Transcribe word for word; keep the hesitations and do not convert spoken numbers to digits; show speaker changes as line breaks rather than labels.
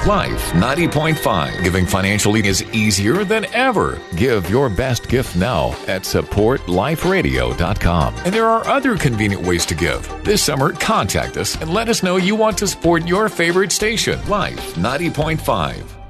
Life ninety point five. Giving financially is easier than ever. Give your best gift now at support life radio dot com. And there are other convenient ways to give. This summer, contact us and let us know you want to support your favorite station, Life ninety point five.